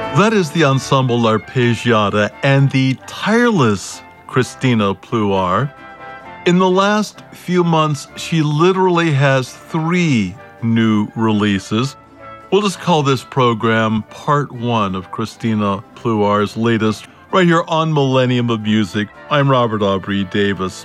That is the Ensemble L'Arpeggiata and the tireless Christina Pluar. In the last few months, she literally has 3 new releases. We'll just call this program Part 1 of Christina Pluar's latest, right here on Millennium of Music. I'm Robert Aubrey Davis.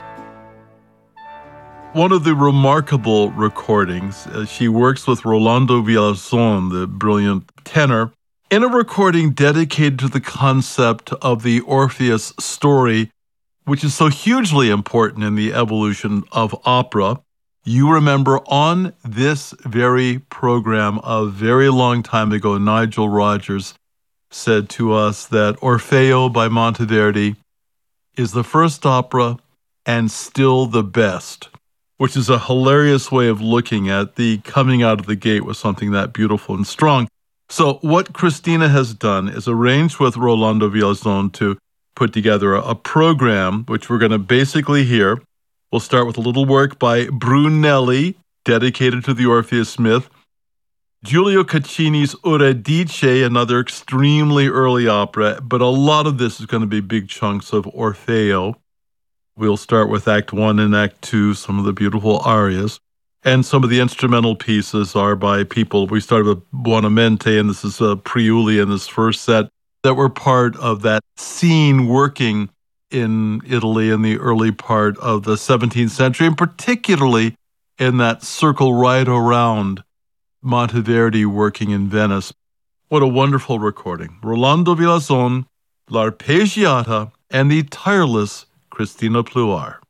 One of the remarkable recordings, she works with Rolando Villazon, the brilliant tenor, in a recording dedicated to the concept of the Orpheus story, which is so hugely important in the evolution of opera. You remember on this very program a very long time ago, Nigel Rogers said to us that Orfeo by Monteverdi is the first opera and still the best, which is a hilarious way of looking at the coming out of the gate with something that beautiful and strong. So what Christina has done is arranged with Rolando Villazon to put together a program, which we're going to basically hear. We'll start with a little work by Brunelli, dedicated to the Orpheus myth. Giulio Caccini's Euridice, another extremely early opera, but a lot of this is going to be big chunks of Orfeo. We'll start with Act 1 and Act 2, some of the beautiful arias. And some of the instrumental pieces are by people. We started with Buonamente, and this is a Priuli in this first set, that were part of that scene working in Italy in the early part of the 17th century, and particularly in that circle right around Monteverdi working in Venice. What a wonderful recording. Rolando Villazon, L'Arpeggiata, and the tireless Christina Pluar.